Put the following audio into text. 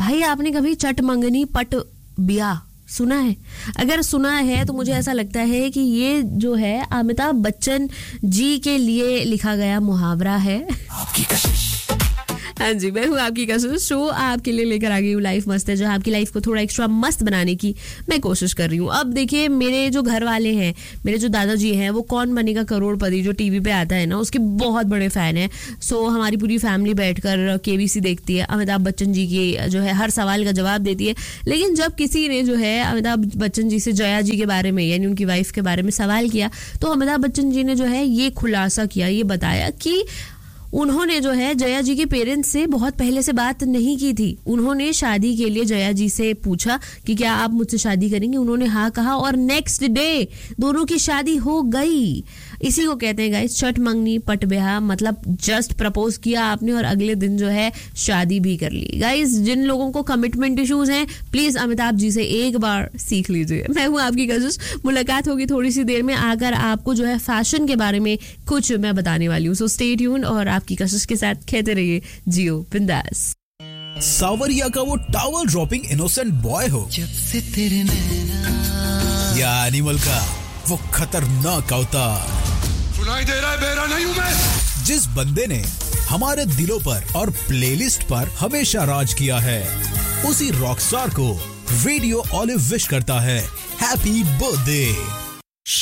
भाई आपने कभी चट मंगनी पट ब्याह सुना है? अगर सुना है तो मुझे ऐसा लगता है कि ये जो है अमिताभ बच्चन जी के लिए लिखा गया मुहावरा है। आपकी कशिश। हाँ जी, मैं हूँ आपकी कशिश। शो आपके लिए लेकर आ गई हूँ लाइफ मस्त है, जहाँ आपकी लाइफ को थोड़ा एक्स्ट्रा मस्त बनाने की मैं कोशिश कर रही हूँ। अब देखिए, मेरे जो घर वाले हैं, मेरे जो दादाजी हैं, वो कौन बनेगा करोड़पति जो टीवी पे आता है ना, उसके बहुत बड़े फैन हैं। सो हमारी पूरी फैमिली बैठकर केबीसी देखती है, अमिताभ बच्चन जी की जो है हर सवाल का जवाब देती है। लेकिन जब किसी ने जो है अमिताभ बच्चन जी से जया जी के बारे में यानी उनकी वाइफ के बारे में सवाल किया, तो अमिताभ बच्चन जी ने जो है ये खुलासा किया, ये बताया कि उन्होंने जो है जया जी के पेरेंट्स से बहुत पहले से बात नहीं की थी। उन्होंने शादी के लिए जया जी से पूछा कि क्या आप मुझसे शादी करेंगे, उन्होंने हाँ कहा और नेक्स्ट डे दोनों की शादी हो गई। इसी को कहते हैं गाइस चट मंगनी पट ब्याह, मतलब जस्ट प्रपोज किया आपने और अगले दिन जो है शादी भी कर ली। गाइस, जिन लोगों को कमिटमेंट इश्यूज हैं, प्लीज अमिताभ जी से एक बार सीख लीजिए। मैं हूँ आपकी कशिश। मुलाकात होगी थोड़ी सी देर में आकर आपको जो है फैशन के बारे में कुछ मैं बताने वाली हूँ। सो स्टे ट्यून्ड और आपकी कशिश के साथ कहते रहिए जियो बिंदास। सावरिया का वो टावल ड्रॉपिंग इनोसेंट बॉय हो, जब से तेरे नैना, या एनिमल का वो खतरनाक अवतार, सुनाई दे रहा है बेरा नहीं हूं मैं, जिस बंदे ने हमारे दिलों पर और प्लेलिस्ट पर हमेशा राज किया है, उसी रॉकस्टार को रेडियो ऑलिव विश करता है हैप्पी बर्थडे।